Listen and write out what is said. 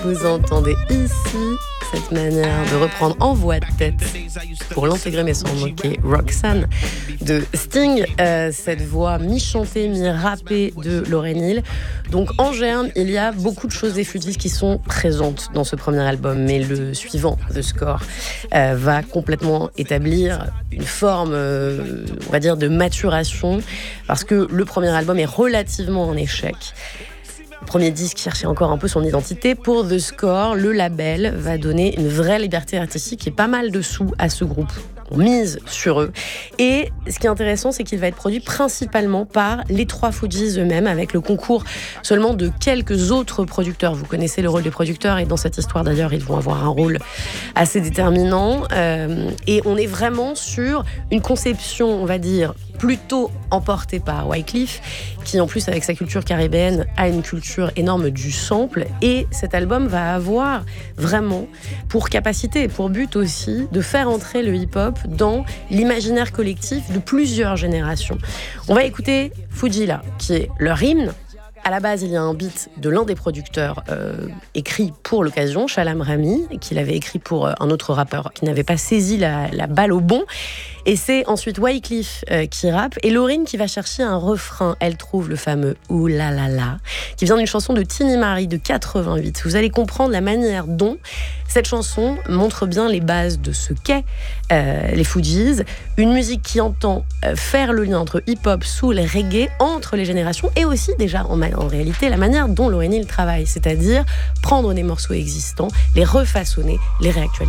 Vous entendez ici cette manière de reprendre en voix de tête, pour l'intégrer mais sans moquer, Roxanne de Sting, cette voix mi-chantée, mi-rappée de Lauryn Hill. Donc en germe, il y a beaucoup de choses des Fugees qui sont présentes dans ce premier album, mais le suivant, The Score, va complètement établir une forme, on va dire, de maturation, parce que le premier album est relativement en échec. Le premier disque cherchait encore un peu son identité. Pour The Score, le label va donner une vraie liberté artistique et pas mal de sous à ce groupe. On mise sur eux. Et ce qui est intéressant, c'est qu'il va être produit principalement par les trois Fugees eux-mêmes, avec le concours seulement de quelques autres producteurs. Vous connaissez le rôle des producteurs, et dans cette histoire d'ailleurs, ils vont avoir un rôle assez déterminant. Et on est vraiment sur une conception, on va dire, plutôt emportée par Wyclef, qui en plus avec sa culture caribéenne a une culture énorme du sample, et cet album va avoir vraiment pour capacité et pour but aussi de faire entrer le hip-hop dans l'imaginaire collectif de plusieurs générations. On va écouter Fujila, qui est leur hymne. À la base, il y a un beat de l'un des producteurs écrit pour l'occasion, Shalom Rami, qu'il avait écrit pour un autre rappeur qui n'avait pas saisi la balle au bon. Et c'est ensuite Wyclef qui rappe, et Lauryn qui va chercher un refrain. Elle trouve le fameux « Ouh la la la », qui vient d'une chanson de Tini Marie de 88. Vous allez comprendre la manière dont cette chanson montre bien les bases de ce qu'est les Fugees, une musique qui entend faire le lien entre hip-hop, soul et reggae, entre les générations, et aussi déjà en réalité la manière dont Lauryn Hill travaille, c'est-à-dire prendre des morceaux existants, les refaçonner, les réactualiser.